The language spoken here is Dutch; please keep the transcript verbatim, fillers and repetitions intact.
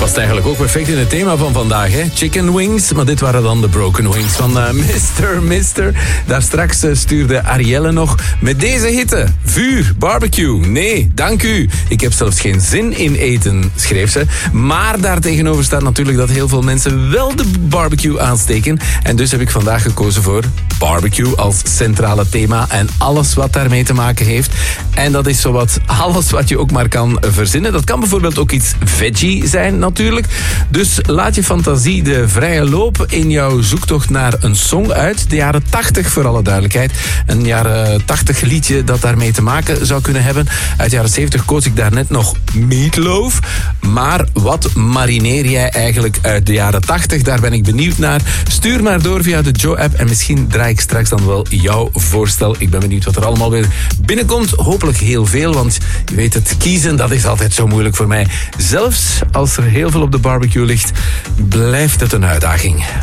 past eigenlijk ook perfect in het thema van vandaag, hè? Chicken wings, maar dit waren dan de broken wings van uh, mister Mister. Daar straks uh, stuurde Arielle nog met deze hitte. Vuur, barbecue, nee, dank u. Ik heb zelfs geen zin in eten, schreef ze. Maar daartegenover staat natuurlijk dat heel veel mensen wel de barbecue aansteken. En dus heb ik vandaag gekozen voor barbecue als centrale thema en alles wat daarmee te maken heeft. En dat is zowat alles wat je ook maar kan verzinnen. Dat kan bijvoorbeeld ook iets veggie zijn natuurlijk. Dus laat je fantasie de vrije loop in jouw zoektocht naar een song uit de jaren tachtig, voor alle duidelijkheid. Een jaren tachtig liedje dat daarmee te maken zou kunnen hebben. Uit de jaren zeventig koos ik daarnet nog Meatloaf. Maar wat marineer jij eigenlijk uit de jaren tachtig? Daar ben ik benieuwd naar. Stuur maar door via de Joe-app en misschien draai ik straks dan wel jouw voorstel. Ik ben benieuwd wat er allemaal weer binnenkomt. Hopelijk heel veel, want je weet het, kiezen, dat is altijd zo moeilijk voor mij. Zelfs als er heel veel op de barbecue ligt, blijft het een uitdaging.